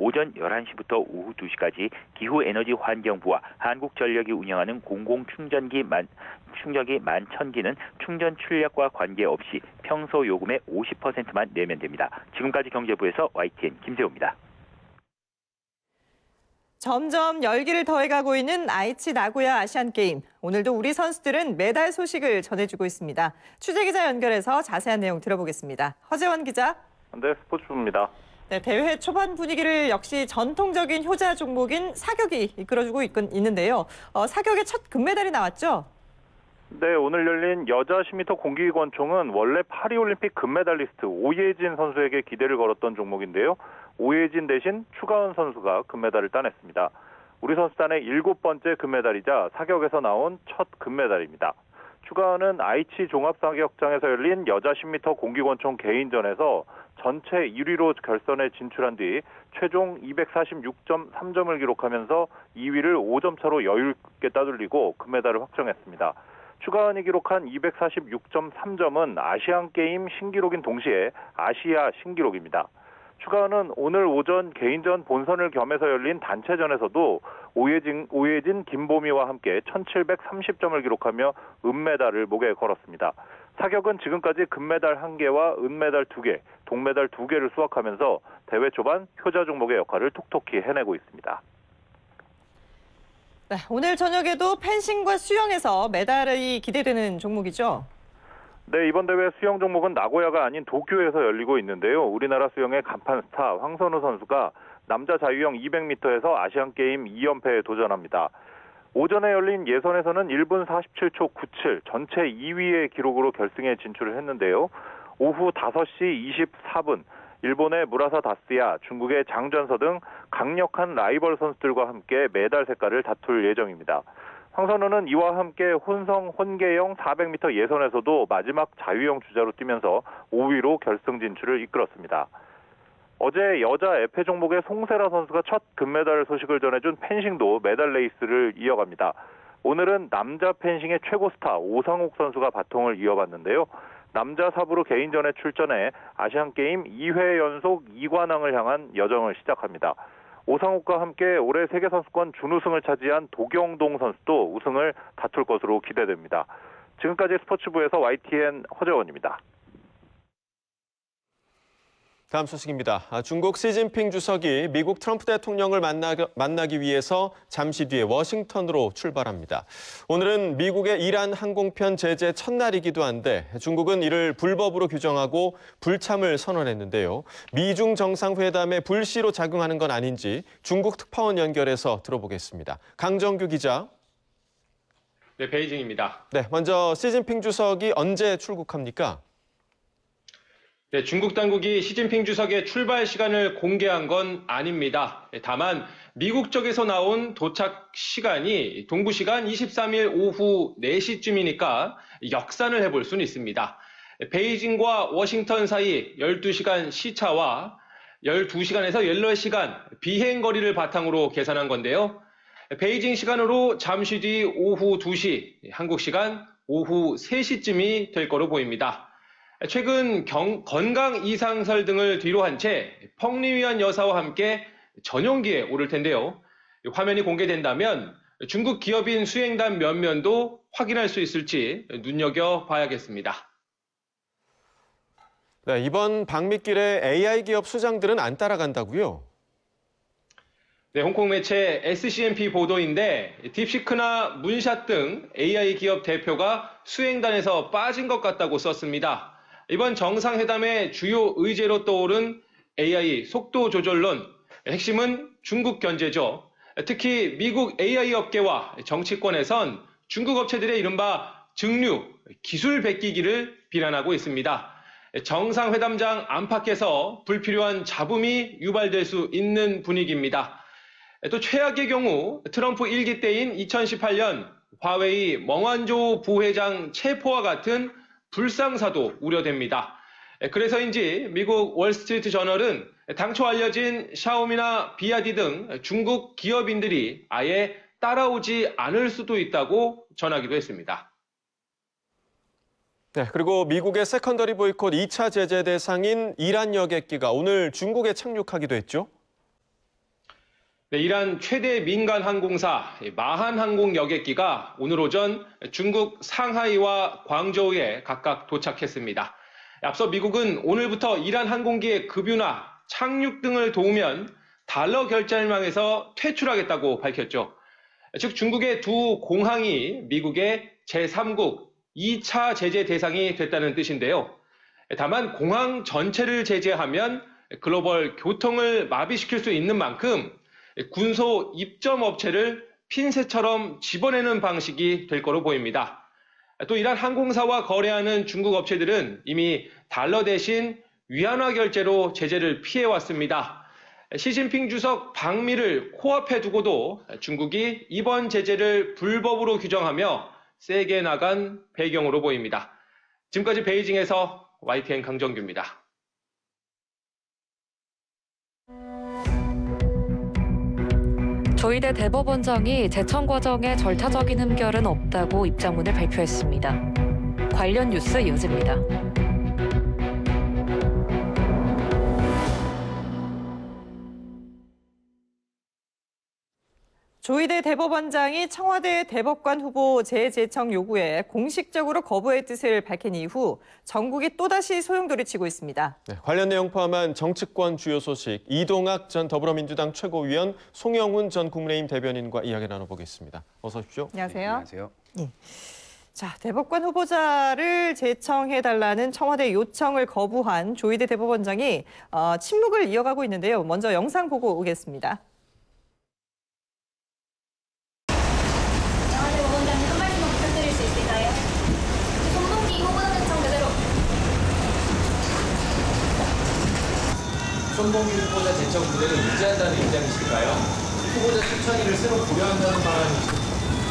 오전 11시부터 오후 2시까지 기후에너지환경부와 한국전력이 운영하는 공공충전기 11,000기는 충전 출력과 관계없이 평소 요금의 50%만 내면 됩니다. 지금까지 경제부에서 YTN 김세호입니다. 점점 열기를 더해가고 있는 aichi 나고야 아시안게임. 오늘도 우리 선수들은 메달 소식을 전해주고 있습니다. 취재기자 연결해서 자세한 내용 들어보겠습니다. 허재원 기자. 네, 스포츠부입니다. 네, 대회 초반 분위기를 역시 전통적인 효자 종목인 사격이 이끌어주고 있는데요. 사격의 첫 금메달이 나왔죠? 네, 오늘 열린 여자 10m 공기권총은 원래 파리올림픽 금메달리스트 오예진 선수에게 기대를 걸었던 종목인데요. 오예진 대신 추가은 선수가 금메달을 따냈습니다. 우리 선수단의 7번째 금메달이자 사격에서 나온 첫 금메달입니다. 추가은은 aichi 종합사격장에서 열린 여자 10m 공기권총 개인전에서 전체 1위로 결선에 진출한 뒤 최종 246.3점을 기록하면서 2위를 5점 차로 여유 있게 따돌리고 금메달을 확정했습니다. 추가은이 기록한 246.3점은 아시안게임 신기록인 동시에 아시아 신기록입니다. 추가은은 오늘 오전 개인전 본선을 겸해서 열린 단체전에서도 오예진, 김보미와 함께 1730점을 기록하며 은메달을 목에 걸었습니다. 사격은 지금까지 금메달 1개와 은메달 2개, 동메달 2개를 수확하면서 대회 초반 효자 종목의 역할을 톡톡히 해내고 있습니다. 네, 오늘 저녁에도 펜싱과 수영에서 메달이 기대되는 종목이죠? 네, 이번 대회 수영 종목은 나고야가 아닌 도쿄에서 열리고 있는데요. 우리나라 수영의 간판 스타 황선우 선수가 남자 자유형 200m에서 아시안게임 2연패에 도전합니다. 오전에 열린 예선에서는 1분 47초 97, 전체 2위의 기록으로 결승에 진출을 했는데요. 오후 5시 24분, 일본의 무라사 다스야, 중국의 장전서 등 강력한 라이벌 선수들과 함께 메달 색깔을 다툴 예정입니다. 황선우는 이와 함께 혼성 혼계형 400m 예선에서도 마지막 자유형 주자로 뛰면서 5위로 결승 진출을 이끌었습니다. 어제 여자 에페 종목의 송세라 선수가 첫 금메달 소식을 전해준 펜싱도 메달 레이스를 이어갑니다. 오늘은 남자 펜싱의 최고 스타 오상욱 선수가 바통을 이어봤는데요. 남자 사부로 개인전에 출전해 아시안게임 2회 연속 2관왕을 향한 여정을 시작합니다. 오상욱과 함께 올해 세계선수권 준우승을 차지한 도경동 선수도 우승을 다툴 것으로 기대됩니다. 지금까지 스포츠부에서 YTN 허재원입니다. 다음 소식입니다. 중국 시진핑 주석이 미국 트럼프 대통령을 만나기 위해서 잠시 뒤에 워싱턴으로 출발합니다. 오늘은 미국의 이란 항공편 제재 첫날이기도 한데 중국은 이를 불법으로 규정하고 불참을 선언했는데요. 미중 정상회담에 불씨로 작용하는 건 아닌지 중국 특파원 연결해서 들어보겠습니다. 강정규 기자. 네, 베이징입니다. 네, 먼저 시진핑 주석이 언제 출국합니까? 네, 중국 당국이 시진핑 주석의 출발 시간을 공개한 건 아닙니다. 다만 미국 쪽에서 나온 도착 시간이 동부 시간 23일 오후 4시쯤이니까 역산을 해볼 수는 있습니다. 베이징과 워싱턴 사이 12시간 시차와 12시간에서 16시간 비행 거리를 바탕으로 계산한 건데요. 베이징 시간으로 잠시 뒤 오후 2시, 한국 시간 오후 3시쯤이 될 거로 보입니다. 최근 건강 이상설 등을 뒤로 한 채 펑리위안 여사와 함께 전용기에 오를 텐데요. 화면이 공개된다면 중국 기업인 수행단 몇 면도 확인할 수 있을지 눈여겨봐야겠습니다. 네, 이번 방미길에 AI 기업 수장들은 안 따라간다고요? 네, 홍콩 매체 SCMP 보도인데 딥시크나 문샷 등 AI 기업 대표가 수행단에서 빠진 것 같다고 썼습니다. 이번 정상회담의 주요 의제로 떠오른 AI 속도 조절론, 핵심은 중국 견제죠. 특히 미국 AI 업계와 정치권에선 중국 업체들의 이른바 증류, 기술 베끼기를 비난하고 있습니다. 정상회담장 안팎에서 불필요한 잡음이 유발될 수 있는 분위기입니다. 또 최악의 경우 트럼프 1기 때인 2018년 화웨이 멍완조 부회장 체포와 같은 불상사도 우려됩니다. 그래서인지 미국 월스트리트 저널은 당초 알려진 샤오미나 비아디 등 중국 기업인들이 아예 따라오지 않을 수도 있다고 전하기도 했습니다. 네, 그리고 미국의 세컨더리 보이콧 2차 제재 대상인 이란 여객기가 오늘 중국에 착륙하기도 했죠? 네, 이란 최대 민간 항공사 마한 항공 여객기가 오늘 오전 중국 상하이와 광저우에 각각 도착했습니다. 앞서 미국은 오늘부터 이란 항공기의 급유나 착륙 등을 도우면 달러 결제망에서 퇴출하겠다고 밝혔죠. 즉 중국의 두 공항이 미국의 제3국 2차 제재 대상이 됐다는 뜻인데요. 다만 공항 전체를 제재하면 글로벌 교통을 마비시킬 수 있는 만큼 군소 입점 업체를 핀셋처럼 집어내는 방식이 될 거로 보입니다. 또 이란 항공사와 거래하는 중국 업체들은 이미 달러 대신 위안화 결제로 제재를 피해왔습니다. 시진핑 주석 방미를 코앞에 두고도 중국이 이번 제재를 불법으로 규정하며 세게 나간 배경으로 보입니다. 지금까지 베이징에서 YTN 강정규입니다. 조희대 대법원장이 재청 과정에 절차적인 흠결은 없다고 입장문을 발표했습니다. 관련 뉴스 이어집니다. 조희대 대법원장이 청와대 대법관 후보 재제청 요구에 공식적으로 거부의 뜻을 밝힌 이후 전국이 또다시 소용돌이치고 있습니다. 네, 관련 내용 포함한 정치권 주요 소식, 이동학 전 더불어민주당 최고위원, 송영훈 전 국민의힘 대변인과 이야기 나눠보겠습니다. 어서 오십시오. 안녕하세요. 네, 안녕하세요. 예. 자, 대법관 후보자를 제청해달라는 청와대 요청을 거부한 조희대 대법원장이 침묵을 이어가고 있는데요. 먼저 영상 보고 오겠습니다. 손봉규 후보자 제청 무대를 유지한다는 입장이실까요? 후보자 추천위를 새로 고려한다는 바람이시죠?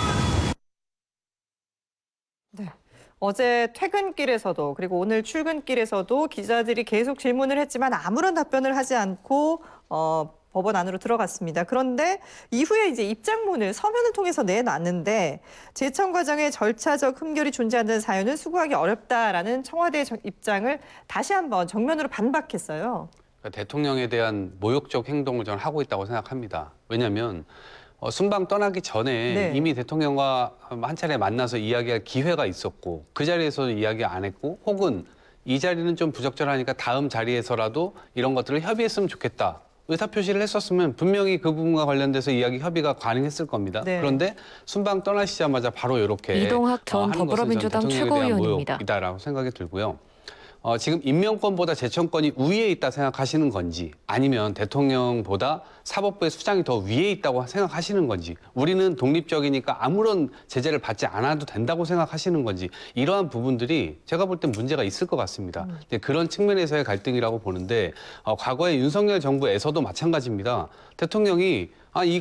네. 어제 퇴근길에서도 그리고 오늘 출근길에서도 기자들이 계속 질문을 했지만 아무런 답변을 하지 않고 법원 안으로 들어갔습니다. 그런데 이후에 이제 입장문을 서면을 통해서 내놨는데 제청 과정에 절차적 흠결이 존재한다는 사유는 수긍하기 어렵다라는 청와대의 입장을 다시 한번 정면으로 반박했어요. 대통령에 대한 모욕적 행동을 저는 하고 있다고 생각합니다. 왜냐하면 순방 떠나기 전에 네. 이미 대통령과 한 차례 만나서 이야기할 기회가 있었고 그 자리에서도 이야기 안 했고 혹은 이 자리는 좀 부적절하니까 다음 자리에서라도 이런 것들을 협의했으면 좋겠다. 의사표시를 했었으면 분명히 그 부분과 관련돼서 이야기 협의가 가능했을 겁니다. 네. 그런데 순방 떠나시자마자 바로 이렇게 이동학 전 하는 것은 더불어민주당 저는 대통령에 대한 최고위원입니다. 모욕이다라고 생각이 들고요. 지금 임명권보다 제청권이 우위에 있다 생각하시는 건지 아니면 대통령보다 사법부의 수장이 더 위에 있다고 생각하시는 건지 우리는 독립적이니까 아무런 제재를 받지 않아도 된다고 생각하시는 건지 이러한 부분들이 제가 볼 땐 문제가 있을 것 같습니다. 그런 측면에서의 갈등이라고 보는데 과거에 윤석열 정부에서도 마찬가지입니다. 대통령이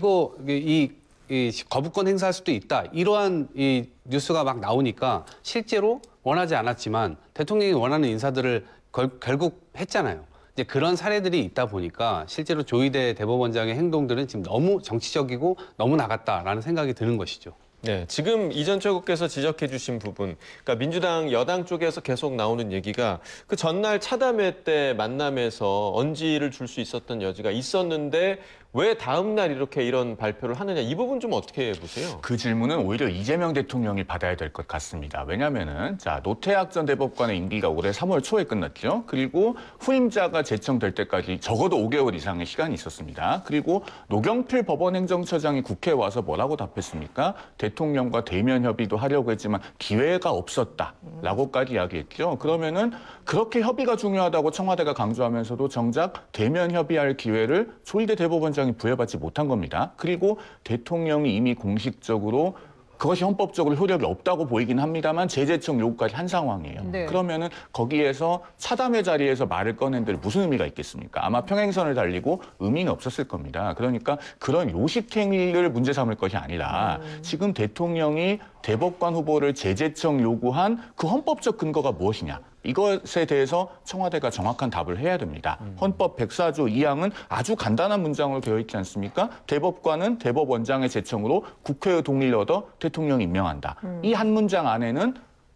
이 거부권 행사할 수도 있다. 이러한 이 뉴스가 막 나오니까 실제로 원하지 않았지만 대통령이 원하는 인사들을 결국 했잖아요. 이제 그런 사례들이 있다 보니까 실제로 조희대 대법원장의 행동들은 지금 너무 정치적이고 너무 나갔다라는 생각이 드는 것이죠. 네, 지금 이 전 최고께서 지적해 주신 부분, 그러니까 민주당 여당 쪽에서 계속 나오는 얘기가 그 전날 차담회 때 만남에서 언지를 줄 수 있었던 여지가 있었는데 왜 다음 날 이렇게 이런 발표를 하느냐, 이 부분 좀 어떻게 보세요? 그 질문은 오히려 이재명 대통령이 받아야 될 것 같습니다. 왜냐하면은 노태학 전 대법관의 임기가 올해 3월 초에 끝났죠. 그리고 후임자가 제청될 때까지 적어도 5개월 이상의 시간이 있었습니다. 그리고 노경필 법원행정처장이 국회에 와서 뭐라고 답했습니까? 대통령과 대면 협의도 하려고 했지만 기회가 없었다라고까지 이야기했죠. 그러면은 그렇게 협의가 중요하다고 청와대가 강조하면서도 정작 대면 협의할 기회를 조희대 대법원장이 부여받지 못한 겁니다. 그리고 대통령이 이미 공식적으로 그것이 헌법적으로 효력이 없다고 보이긴 합니다만 재제청 요구까지 한 상황이에요. 네. 그러면은 거기에서 차담회 자리에서 말을 꺼낸들 무슨 의미가 있겠습니까? 아마 평행선을 달리고 의미는 없었을 겁니다. 그러니까 그런 요식행위를 문제 삼을 것이 아니라 지금 대통령이 대법관 후보를 재제청 요구한 그 헌법적 근거가 무엇이냐. 이것에 대해서 청와대가 정확한 답을 해야 됩니다. 헌법 104조 2항은 아주 간단한 문장으로 되어 있지 않습니까? 대법관은 대법원장의 제청으로 국회의 동의를 얻어 대통령이 임명한다. 이 한 문장 안에는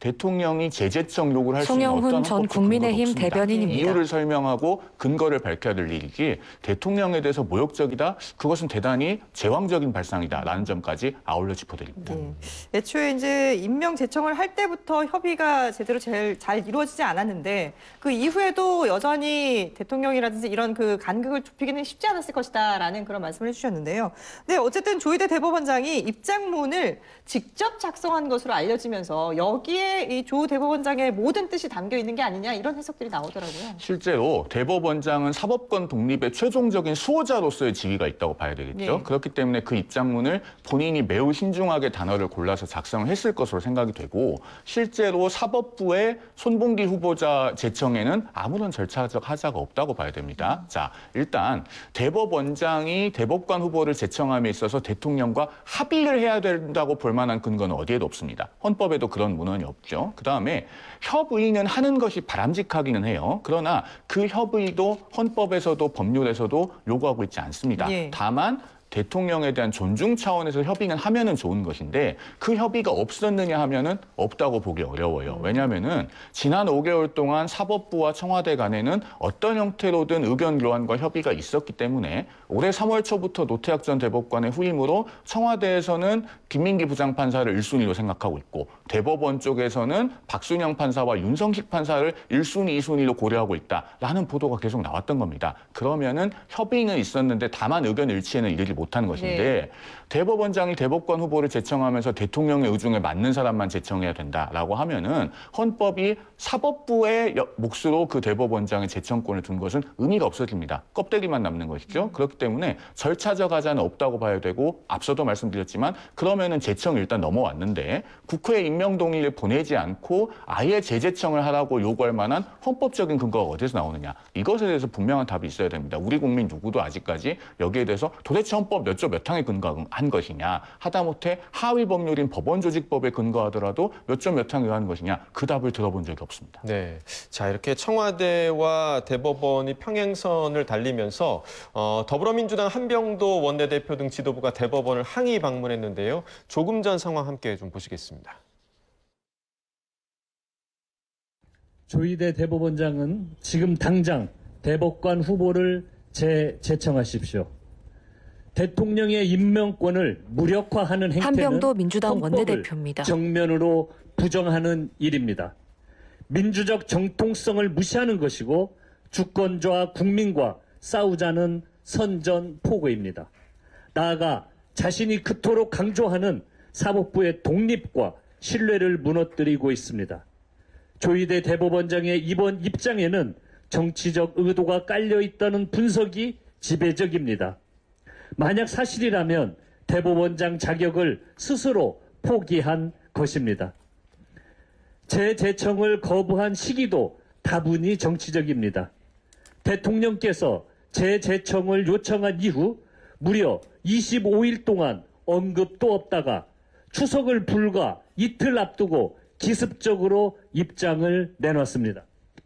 대통령이 제재청 요구를 할 수 있는 송영훈 어떤 전 헌법적 국민의힘 근거도 없습니다. 대변인입니다. 이유를 설명하고 근거를 밝혀야 될 일이지 대통령에 대해서 모욕적이다? 그것은 대단히 제왕적인 발상이다라는 점까지 아울러 짚어드립니다. 네. 애초에 이제 임명 제청을 할 때부터 협의가 제대로 제일 잘 이루어지지 않았는데 그 이후에도 여전히 대통령이라든지 이런 그 간극을 좁히기는 쉽지 않았을 것이다라는 그런 말씀을 해주셨는데요. 네, 어쨌든 조희대 대법원장이 입장문을 직접 작성한 것으로 알려지면서 여기에 이 조 대법원장의 모든 뜻이 담겨 있는 게 아니냐 이런 해석들이 나오더라고요. 실제로 대법원장은 사법권 독립의 최종적인 수호자로서의 지위가 있다고 봐야 되겠죠. 네. 그렇기 때문에 그 입장문을 본인이 매우 신중하게 단어를 골라서 작성을 했을 것으로 생각이 되고 실제로 사법부의 손봉기 후보자 제청에는 아무런 절차적 하자가 없다고 봐야 됩니다. 자, 일단 대법원장이 대법관 후보를 제청함에 있어서 대통령과 합의를 해야 된다고 볼 만한 근거는 어디에도 없습니다. 헌법에도 그런 문헌이 없죠. 그다음에 협의는 하는 것이 바람직하기는 해요. 그러나 그 협의도 헌법에서도 법률에서도 요구하고 있지 않습니다. 예. 다만 대통령에 대한 존중 차원에서 협의는 하면은 좋은 것인데 그 협의가 없었느냐 하면은 없다고 보기 어려워요. 왜냐하면은 지난 5개월 동안 사법부와 청와대 간에는 어떤 형태로든 의견 교환과 협의가 있었기 때문에 올해 3월 초부터 노태학 전 대법관의 후임으로 청와대에서는 김민기 부장판사를 1순위로 생각하고 있고 대법원 쪽에서는 박순영 판사와 윤성식 판사를 1순위, 2순위로 고려하고 있다라는 보도가 계속 나왔던 겁니다. 그러면은 협의는 있었는데 다만 의견 일치에는 이르지 못한 것인데 네. 대법원장이 대법관 후보를 제청하면서 대통령의 의중에 맞는 사람만 제청해야 된다라고 하면은 헌법이 사법부의 몫으로 그 대법원장의 제청권을 둔 것은 의미가 없어집니다. 껍데기만 남는 것이죠. 그렇기 때문에 절차적 하자는 없다고 봐야 되고 앞서도 말씀드렸지만 그러면은 제청이 일단 넘어왔는데 국회 임명 동의를 보내지 않고 아예 재제청을 하라고 요구할 만한 헌법적인 근거가 어디서 나오느냐. 이것에 대해서 분명한 답이 있어야 됩니다. 우리 국민 누구도 아직까지 여기에 대해서 도대체 헌법 몇 조 몇 항에 근거한 것이냐. 하다못해 하위 법률인 법원조직법에 근거하더라도 몇 조 몇 항에 의한 것이냐. 그 답을 들어본 적이 없습니다. 네, 자 이렇게 청와대와 대법원이 평행선을 달리면서 더불어민주당 한병도 원내대표 등 지도부가 대법원을 항의 방문했는데요. 조금 전 상황 함께 좀 보시겠습니다. 조희대 대법원장은 지금 당장 대법관 후보를 재청하십시오. 대통령의 임명권을 무력화하는 행태는 한병도 민주당 헌법을 원내대표입니다. 정면으로 부정하는 일입니다. 민주적 정통성을 무시하는 것이고 주권자와 국민과 싸우자는 선전포고입니다. 나아가 자신이 그토록 강조하는 사법부의 독립과 신뢰를 무너뜨리고 있습니다. 조희대 대법원장의 이번 입장에는 정치적 의도가 깔려있다는 분석이 지배적입니다. 만약 사실이라면 대법원장 자격을 스스로 포기한 것입니다. 재제청을 거부한 시기도 다분히 정치적입니다. 대통령께서 재제청을 요청한 이후 무려 25일 동안 언급도 없다가 추석을 불과 이틀 앞두고 기습적으로 입장을 내놨습니다.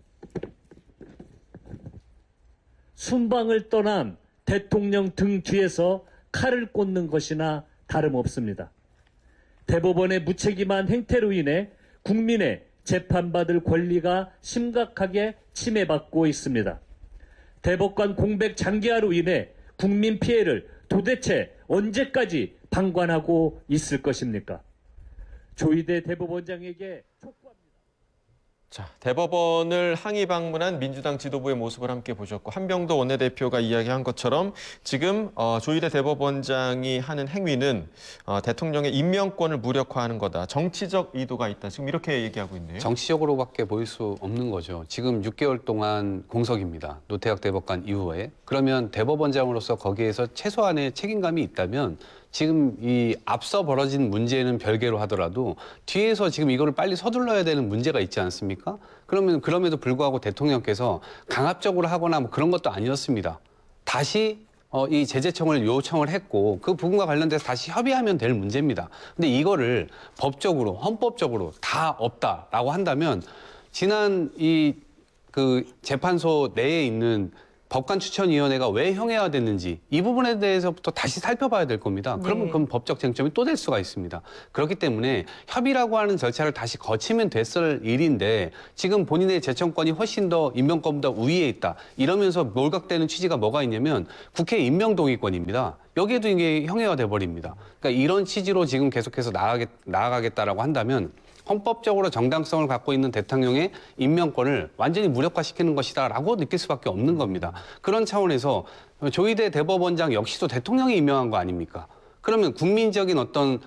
순방을 떠난 대통령 등 뒤에서 칼을 꽂는 것이나 다름없습니다. 대법원의 무책임한 행태로 인해 국민의 재판받을 권리가 심각하게 침해받고 있습니다. 대법관 공백 장기화로 인해 국민 피해를 도대체 언제까지 방관하고 있을 것입니까? 조희대 대법원장에게 촉구합니다. 자, 대법원을 항의 방문한 민주당 지도부의 모습을 함께 보셨고 한병도 원내대표가 이야기한 것처럼 지금 조희대 대법원장이 하는 행위는 대통령의 임명권을 무력화하는 거다. 정치적 의도가 있다. 지금 이렇게 얘기하고 있네요. 정치적으로밖에 보일 수 없는 거죠. 지금 6개월 동안 공석입니다. 노태학 대법관 이후에. 그러면 대법원장으로서 거기에서 최소한의 책임감이 있다면 지금 이 앞서 벌어진 문제는 별개로 하더라도 뒤에서 지금 이거를 빨리 서둘러야 되는 문제가 있지 않습니까? 그러면 그럼에도 불구하고 대통령께서 강압적으로 하거나 뭐 그런 것도 아니었습니다. 다시 이 재제청을 요청을 했고 그 부분과 관련돼서 다시 협의하면 될 문제입니다. 근데 이거를 법적으로 헌법적으로 다 없다라고 한다면 지난 그 재판소 내에 있는 법관추천위원회가 왜 형해화됐는지 이 부분에 대해서부터 다시 살펴봐야 될 겁니다. 그러면 그건 법적 쟁점이 또 될 수가 있습니다. 그렇기 때문에 협의라고 하는 절차를 다시 거치면 됐을 일인데 지금 본인의 재청권이 훨씬 더 임명권보다 우위에 있다. 이러면서 몰각되는 취지가 뭐가 있냐면 국회 임명동의권입니다. 여기에도 이게 형해화돼 버립니다. 그러니까 이런 취지로 지금 계속해서 나아가겠다라고 한다면 헌법적으로 정당성을 갖고 있는 대통령의 임명권을 완전히 무력화시키는 것이다라고 느낄 수밖에 없는 겁니다. 그런 차원에서 조희대 대법원장 역시도 대통령이 임명한 거 아닙니까? 그러면 국민적인 어떤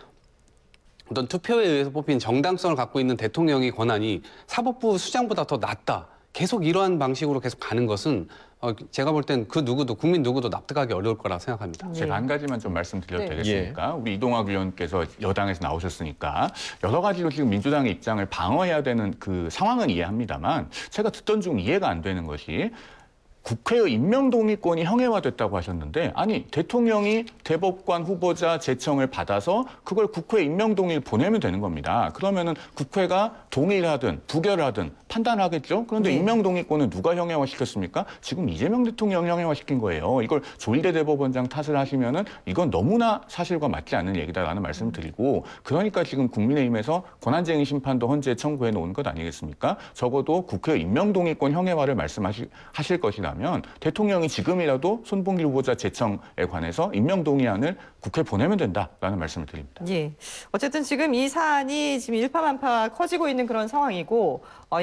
투표에 의해서 뽑힌 정당성을 갖고 있는 대통령의 권한이 사법부 수장보다 더 낮다. 계속 이러한 방식으로 계속 가는 것은 제가 볼 땐 그 누구도 국민 누구도 납득하기 어려울 거라 생각합니다. 제가 한 가지만 좀 말씀드려도 되겠습니까? 우리 이동학 의원께서 여당에서 나오셨으니까 여러 가지로 지금 민주당의 입장을 방어해야 되는 그 상황은 이해합니다만 제가 듣던 중 이해가 안 되는 것이 국회의 임명동의권이 형해화됐다고 하셨는데 아니 대통령이 대법관 후보자 제청을 받아서 그걸 국회에 임명동의를 보내면 되는 겁니다. 그러면은 국회가 동의를 하든 부결하든 판단하겠죠. 그런데 임명동의권은 누가 형해화시켰습니까? 지금 이재명 대통령이 형해화시킨 거예요. 이걸 조희대 대법원장 탓을 하시면은 이건 너무나 사실과 맞지 않는 얘기다라는 말씀을 드리고 그러니까 지금 국민의힘에서 권한쟁의 심판도 헌재에 청구해 놓은 것 아니겠습니까? 적어도 국회 임명동의권 형해화를 말씀하실 것이라면 대통령이 지금이라도 손봉길 후보자 제청에 관해서 임명동의안을 국회에 보내면 된다라는 말씀을 드립니다. 예. 어쨌든 지금 이 사안이 지금 일파만파 커지고 있는 그런 상황이고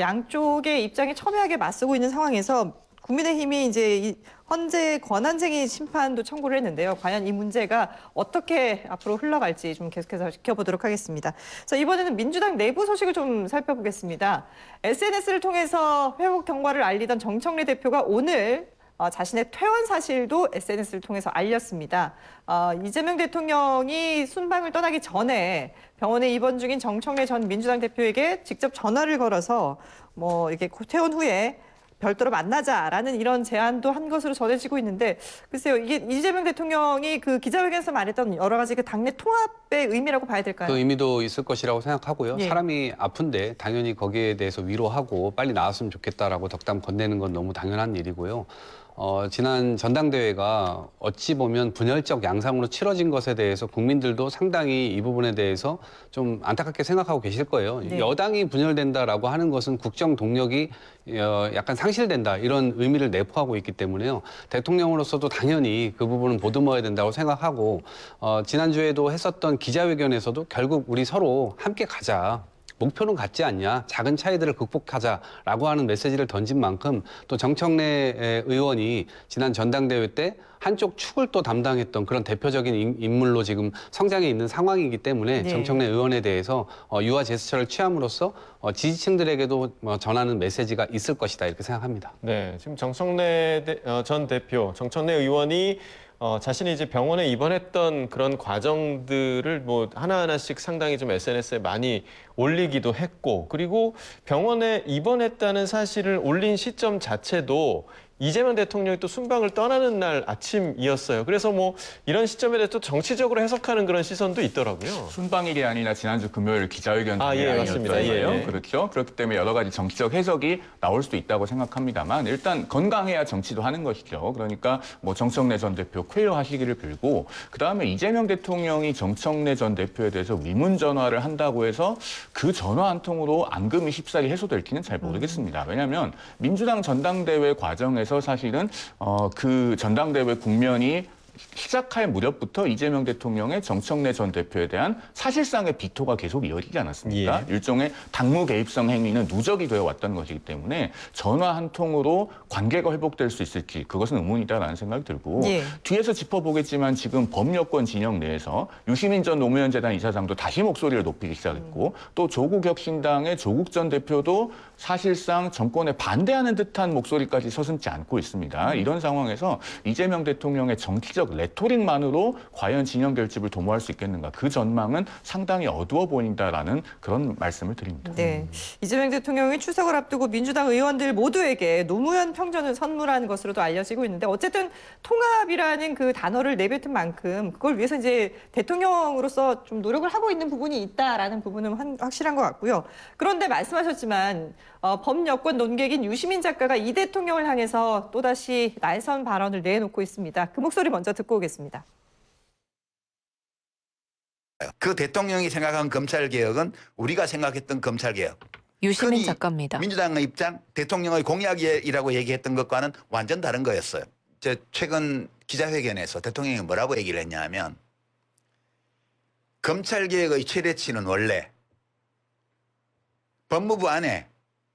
양쪽의 입장에 첨예하게 맞서고 있는 상황에서 국민의힘이 이제 이 헌재 권한쟁의 심판도 청구를 했는데요. 과연 이 문제가 어떻게 앞으로 흘러갈지 좀 계속해서 지켜보도록 하겠습니다. 자, 이번에는 민주당 내부 소식을 좀 살펴보겠습니다. SNS를 통해서 회복 경과를 알리던 정청래 대표가 오늘 자신의 퇴원 사실도 SNS를 통해서 알렸습니다. 이재명 대통령이 순방을 떠나기 전에 병원에 입원 중인 정청래 전 민주당 대표에게 직접 전화를 걸어서 이렇게 퇴원 후에 별도로 만나자라는 이런 제안도 한 것으로 전해지고 있는데 글쎄요, 이게 이재명 대통령이 그 기자회견에서 말했던 여러 가지 그 당내 통합의 의미라고 봐야 될까요? 그 의미도 있을 것이라고 생각하고요. 사람이 아픈데 당연히 거기에 대해서 위로하고 빨리 나았으면 좋겠다라고 덕담 건네는 건 너무 당연한 일이고요. 지난 전당대회가 어찌 보면 분열적 양상으로 치러진 것에 대해서 국민들도 상당히 이 부분에 대해서 좀 안타깝게 생각하고 계실 거예요. 여당이 분열된다라고 하는 것은 국정 동력이 약간 상실된다 이런 의미를 내포하고 있기 때문에요. 대통령으로서도 당연히 그 부분은 보듬어야 된다고 생각하고 지난주에도 했었던 기자회견에서도 결국 우리 서로 함께 가자. 목표는 같지 않냐, 작은 차이들을 극복하자라고 하는 메시지를 던진 만큼 또 정청래 의원이 지난 전당대회 때 한쪽 축을 또 담당했던 그런 대표적인 인물로 지금 성장해 있는 상황이기 때문에 정청래 의원에 대해서 유화 제스처를 취함으로써 지지층들에게도 전하는 메시지가 있을 것이다 이렇게 생각합니다. 네, 지금 정청래 전 대표, 정청래 의원이 자신이 이제 병원에 입원했던 그런 과정들을 하나하나씩 상당히 좀 SNS에 많이 올리기도 했고, 그리고 병원에 입원했다는 사실을 올린 시점 자체도 이재명 대통령이 또 순방을 떠나는 날 아침이었어요. 그래서 이런 시점에 대해서 또 정치적으로 해석하는 그런 시선도 있더라고요. 순방일이 아니라 지난주 금요일 기자회견 맞습니다. 그렇죠. 그렇기 때문에 여러 가지 정치적 해석이 나올 수도 있다고 생각합니다만 일단 건강해야 정치도 하는 것이죠. 그러니까 정청래 전 대표 쾌유하시기를 빌고 그다음에 이재명 대통령이 정청래 전 대표에 대해서 위문 전화를 한다고 해서 그 전화 한 통으로 앙금이 쉽사리 해소될지는 잘 모르겠습니다. 왜냐하면 민주당 전당대회 과정에서 사실은 그 전당대회 국면이 시작할 무렵부터 이재명 대통령의 정청래 전 대표에 대한 사실상의 비토가 계속 이어지지 않았습니까? 일종의 당무 개입성 행위는 누적이 되어 왔던 것이기 때문에 전화 한 통으로 관계가 회복될 수 있을지 그것은 의문이다라는 생각이 들고 뒤에서 짚어보겠지만 지금 범여권 진영 내에서 유시민 전 노무현 재단 이사장도 다시 목소리를 높이기 시작했고 또 조국 혁신당의 조국 전 대표도 사실상 정권에 반대하는 듯한 목소리까지 서슴지 않고 있습니다. 이런 상황에서 이재명 대통령의 정치적 정치적 레토릭만으로 과연 진영 결집을 도모할 수 있겠는가. 그 전망은 상당히 어두워 보인다라는 그런 말씀을 드립니다. 네, 이재명 대통령이 추석을 앞두고 민주당 의원들 모두에게 노무현 평전을 선물한 것으로도 알려지고 있는데 어쨌든 통합이라는 그 단어를 내뱉은 만큼 그걸 위해서 이제 대통령으로서 좀 노력을 하고 있는 부분이 있다라는 부분은 확실한 것 같고요. 그런데 말씀하셨지만 범여권 논객인 유시민 작가가 이 대통령을 향해서 또다시 날선 발언을 내놓고 있습니다. 그 목소리 먼저 듣고 오겠습니다. 그 대통령이 생각한 검찰개혁은 우리가 생각했던 검찰개혁. 유시민 작가입니다. 민주당의 입장, 대통령의 공약이라고 얘기했던 것과는 완전 다른 거였어요. 최근 기자회견에서 대통령이 뭐라고 얘기를 했냐 하면 검찰개혁의 최대치는 원래 법무부 안에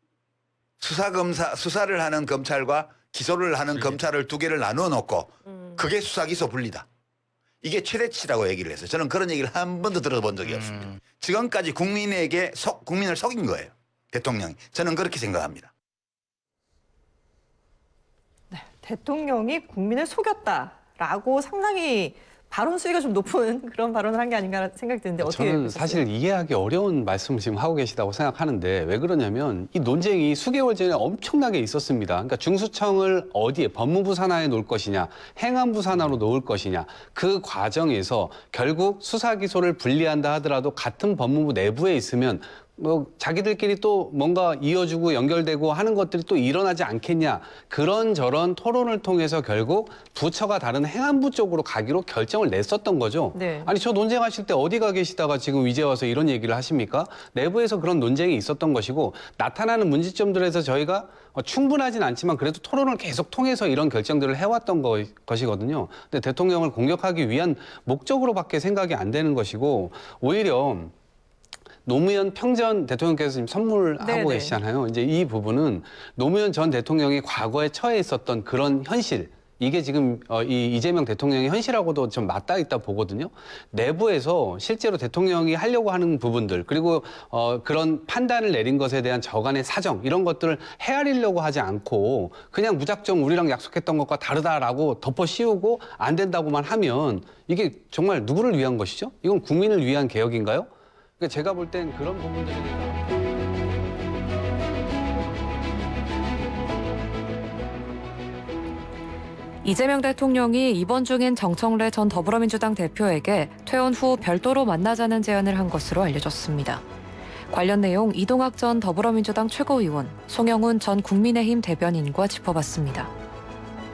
수사를 하는 검찰과 기소를 하는 검찰을 두 개를 나누어 놓고 그게 수사기소 분리다. 이게 최대치라고 얘기를 했어요. 저는 그런 얘기를 한 번도 들어본 적이 없습니다. 지금까지 국민을 속인 거예요. 대통령이. 저는 그렇게 생각합니다. 네, 대통령이 국민을 속였다라고 상당히 발언 수위가 좀 높은 그런 발언을 한 게 아닌가 생각이 드는데 어떻게 저는 보셨어요? 사실 이해하기 어려운 말씀을 지금 하고 계시다고 생각하는데 왜 그러냐면 이 논쟁이 수개월 전에 엄청나게 있었습니다. 그러니까 중수청을 어디에 법무부 산하에 놓을 것이냐 행안부 산하로 놓을 것이냐 그 과정에서 결국 수사 기소를 분리한다 하더라도 같은 법무부 내부에 있으면 뭐 자기들끼리 또 뭔가 이어주고 연결되고 하는 것들이 또 일어나지 않겠냐 그런저런 토론을 통해서 결국 부처가 다른 행안부 쪽으로 가기로 결정을 냈었던 거죠. 네. 아니 저 논쟁하실 때 어디 가 계시다가 지금 이제 와서 이런 얘기를 하십니까? 내부에서 그런 논쟁이 있었던 것이고 나타나는 문제점들에서 저희가 충분하진 않지만 그래도 토론을 계속 통해서 이런 결정들을 해왔던 것이거든요. 근데 대통령을 공격하기 위한 목적으로밖에 생각이 안 되는 것이고 오히려 노무현 평전 대통령께서 지금 선물하고 네네. 계시잖아요. 이제 이 부분은 노무현 전 대통령이 과거에 처해 있었던 그런 현실, 이게 지금 이 이재명 대통령의 현실하고도 좀 맞닿아 있다 보거든요. 내부에서 실제로 대통령이 하려고 하는 부분들 그리고 그런 판단을 내린 것에 대한 저간의 사정 이런 것들을 헤아리려고 하지 않고 그냥 무작정 우리랑 약속했던 것과 다르다라고 덮어 씌우고 안 된다고만 하면 이게 정말 누구를 위한 것이죠? 이건 국민을 위한 개혁인가요? 그러니까 제가 볼 땐 그런 부분들에 대해서 이재명 대통령이 이번 중인 정청래 전 더불어민주당 대표에게 퇴원 후 별도로 만나자는 제안을 한 것으로 알려졌습니다. 관련 내용 이동학 전 더불어민주당 최고위원, 송영훈 전 국민의힘 대변인과 짚어봤습니다.